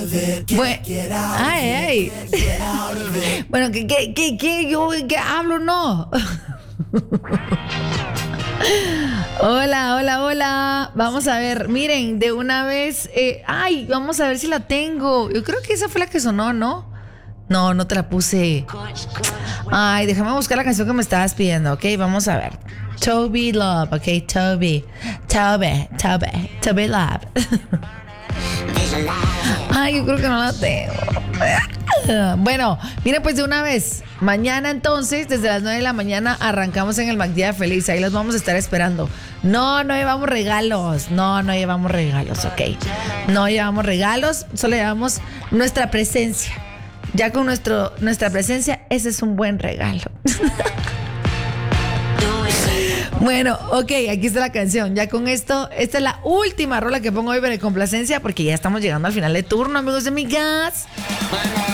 Ay. Bueno, ¿qué hablo? No. Hola. Vamos a ver, miren, de una vez. Vamos a ver si la tengo. Yo creo que esa fue la que sonó, ¿no? No te la puse. Ay, déjame buscar la canción que me estabas pidiendo, ¿ok? Vamos a ver. Toby Love, ¿ok? Toby Love. Ay, yo creo que no la tengo. Bueno, mira, pues de una vez. Mañana entonces, desde las 9 de la mañana, arrancamos en el MacDía Feliz. Ahí los vamos a estar esperando. No llevamos regalos. No llevamos regalos, ok. No llevamos regalos, solo llevamos nuestra presencia. Ya con nuestra presencia, ese es un buen regalo. Bueno, ok, aquí está la canción. Ya con esto, esta es la última rola que pongo hoy para complacencia, porque ya estamos llegando al final de turno, amigos y amigas.